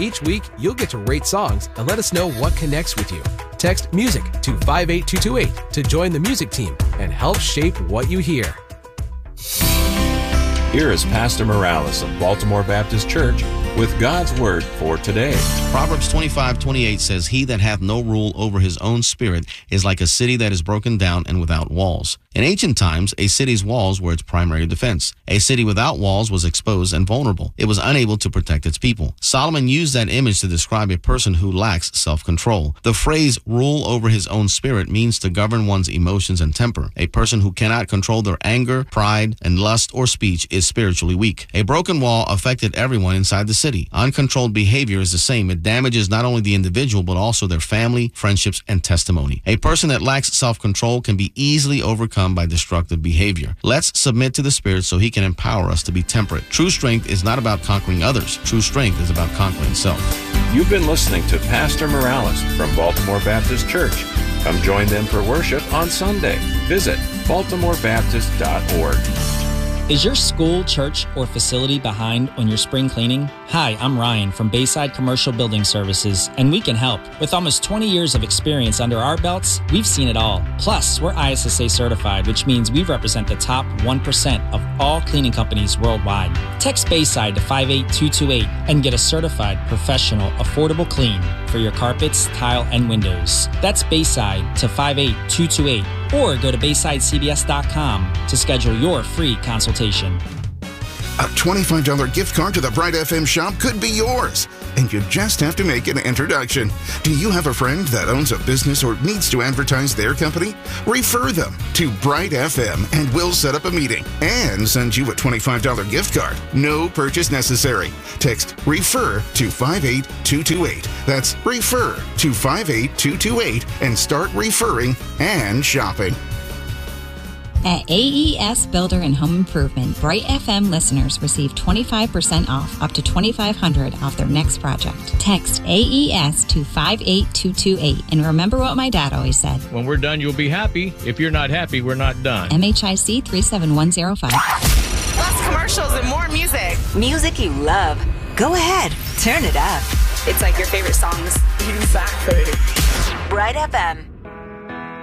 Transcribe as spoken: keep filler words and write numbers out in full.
Each week, you'll get to rate songs and let us know what connects with you. Text MUSIC to five eight two two eight to join the music team and help shape what you hear. Here is Pastor Morales of Baltimore Baptist Church with God's Word for today. Proverbs twenty-five twenty-eight says, "He that hath no rule over his own spirit is like a city that is broken down and without walls." In ancient times, a city's walls were its primary defense. A city without walls was exposed and vulnerable. It was unable to protect its people. Solomon used that image to describe a person who lacks self-control. The phrase "rule over his own spirit" means to govern one's emotions and temper. A person who cannot control their anger, pride, and lust or speech is spiritually weak. A broken wall affected everyone inside the city. Uncontrolled behavior is the same. It damages not only the individual, but also their family, friendships, and testimony. A person that lacks self-control can be easily overcome by destructive behavior. Let's submit to the Spirit so He can empower us to be temperate. True strength is not about conquering others. True strength is about conquering self. You've been listening to Pastor Morales from Baltimore Baptist Church. Come join them for worship on Sunday. Visit baltimore baptist dot org. Is your school, church, or facility behind on your spring cleaning? Hi, I'm Ryan from Bayside Commercial Building Services, and we can help. With almost twenty years of experience under our belts, we've seen it all. Plus, we're I S S A certified, which means we represent the top one percent of all cleaning companies worldwide. Text Bayside to five eight two two eight and get a certified, professional, affordable clean for your carpets, tile, and windows. That's Bayside to five eight two two eight, or go to bayside c b s dot com to schedule your free consultation. A twenty-five dollars gift card to the Bright F M shop could be yours, and you just have to make an introduction. Do you have a friend that owns a business or needs to advertise their company? Refer them to Bright F M, and we'll set up a meeting and send you a twenty-five dollars gift card. No purchase necessary. Text REFER to five eight two two eight. That's REFER to five eight two two eight and start referring and shopping. At A E S Builder and Home Improvement, Bright F M listeners receive twenty-five percent off, up to twenty-five hundred dollars off their next project. Text A E S to five eight two two eight. And remember what my dad always said: when we're done, you'll be happy. If you're not happy, we're not done. M H I C three seven one zero five. Less commercials and more music. Music you love. Go ahead, turn it up. It's like your favorite songs. Exactly. Bright F M.